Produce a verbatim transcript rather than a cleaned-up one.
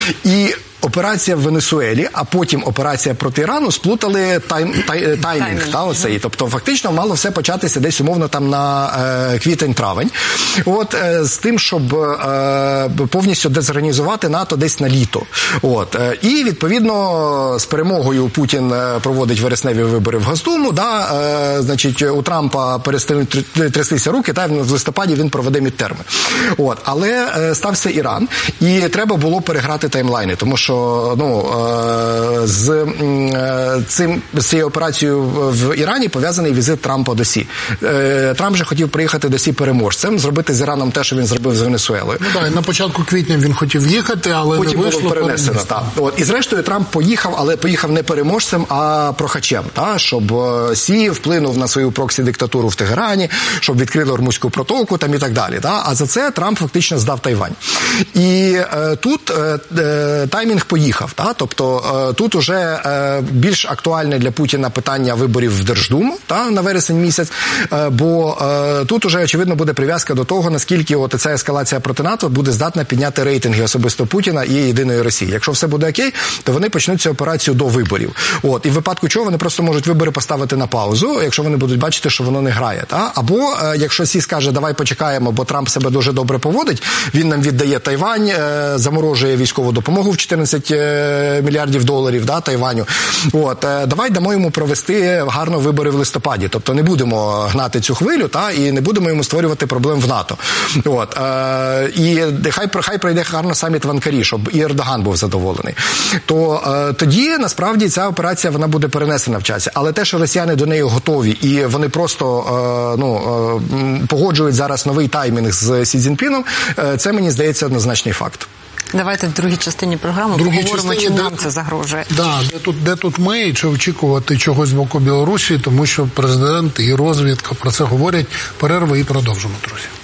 І операція в Венесуелі, а потім операція проти Ірану сплутали тайм, тай, таймінг, та, оцей. Тобто фактично мало все початися десь умовно там на е, квітень-травень. От, е, з тим, щоб е, повністю дезорганізувати НАТО десь на літо. От, е, і відповідно з перемогою Путін проводить вересневі вибори в Госдуму, да, е, значить у Трампа перетряслися руки, та в листопаді він проведе мідтерми. От, але е, стався Іран, і треба було переграти таймлайни, тому що що ну, з, цим, з цією операцією в Ірані пов'язаний візит Трампа до Сі. Трамп же хотів приїхати до Сі переможцем, зробити з Іраном те, що він зробив з Венесуелою. Ну так, на початку квітня він хотів їхати, але потім не вийшло. Було перенесено, так. От, і зрештою Трамп поїхав, але поїхав не переможцем, а прохачем, та, щоб Сі вплинув на свою проксі-диктатуру в Тегерані, щоб відкрили Ормузьку протоку там, і так далі. Та. А за це Трамп фактично здав Тайвань. І е, тут е, таймінг поїхав. Та? Тобто е, тут уже е, більш актуальне для Путіна питання виборів в Держдуму, та, на вересень місяць, е, бо е, тут уже, очевидно, буде прив'язка до того, наскільки от ця ескалація проти НАТО буде здатна підняти рейтинги особисто Путіна і Єдиної Росії. Якщо все буде окей, то вони почнуть цю операцію до виборів. От. І в випадку чого вони просто можуть вибори поставити на паузу, якщо вони будуть бачити, що воно не грає. Та? Або, е, якщо Сі скаже, давай почекаємо, бо Трамп себе дуже добре поводить, він нам віддає Тайвань, е, заморожує військову допомогу в чотирнадцять мільярдів доларів, да, Тайваню. От, давай дамо йому провести гарно вибори в листопаді. Тобто не будемо гнати цю хвилю, та, і не будемо йому створювати проблем в НАТО. От, е, і хай, хай пройде гарно саміт в Анкарі, щоб і Ердоган був задоволений. То е, тоді, насправді, ця операція, вона буде перенесена в часі. Але те, що росіяни до неї готові, і вони просто е, ну, е, погоджують зараз новий таймінг з Сі Цзіньпіном, е, це, мені здається, однозначний факт. Давайте в другій частині програми другій поговоримо, частині, чи де, нам це загрожує. Да, де тут, де тут ми, і чи очікувати чогось з боку Білорусі, тому що президент і розвідка про це говорять. Перерви і продовжимо, друзі.